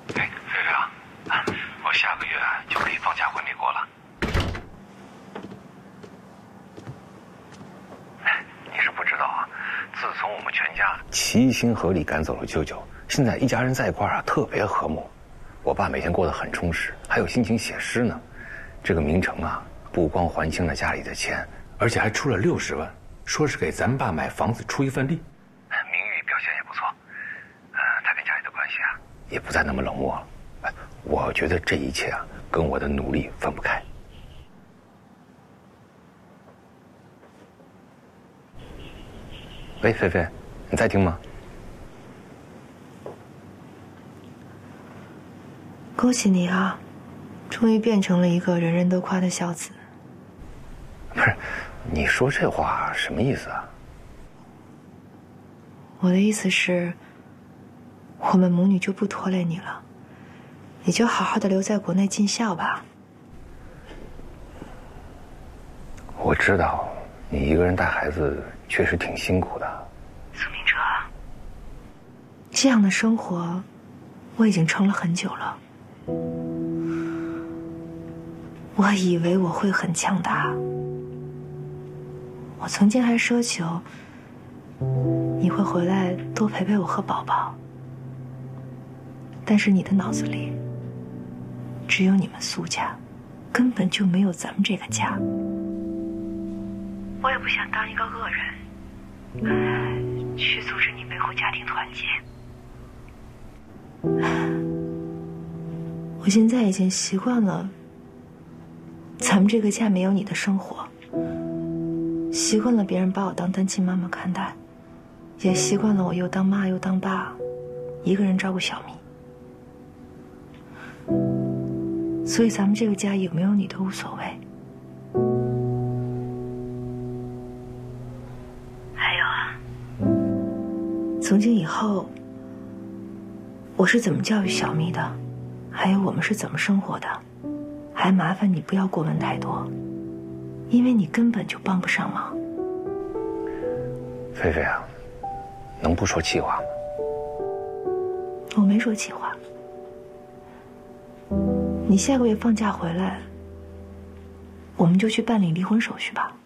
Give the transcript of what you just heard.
哎，菲菲啊，我下个月就可以放假回美国了。你是不知道啊，自从我们全家齐心合力赶走了舅舅，现在一家人在一块儿啊，特别和睦。我爸每天过得很充实，还有心情写诗呢。这个明成啊，不光还清了家里的钱，而且还出了60万，说是给咱爸买房子出一份力。名誉表现也不错。他跟家里的关系啊，也不再那么冷漠了。我觉得这一切啊，跟我的努力分不开。喂，菲菲，你在听吗？ 恭喜你啊，终于变成了一个人人都夸的孝子。 不是，你说这话什么意思啊？ 我的意思是，我们母女就不拖累你了，你就好好的留在国内尽孝吧。 我知道你一个人带孩子确实挺辛苦的。 苏明哲，这样的生活我已经撑了很久了。我以为我会很强大，我曾经还奢求你会回来多陪陪我和宝宝，但是你的脑子里只有你们苏家，根本就没有咱们这个家。我也不想当一个恶人，去阻止你维护家庭团结。我现在已经习惯了咱们这个家没有你的生活，习惯了别人把我当单亲妈妈看待，也习惯了我又当妈又当爸，一个人照顾小米。所以咱们这个家有没有你都无所谓。还有啊，从今以后我是怎么教育小咪的，还有我们是怎么生活的，还麻烦你不要过问太多，因为你根本就帮不上忙。 菲菲啊，能不说气话吗？ 我没说气话。你下个月放假回来，我们就去办理离婚手续吧。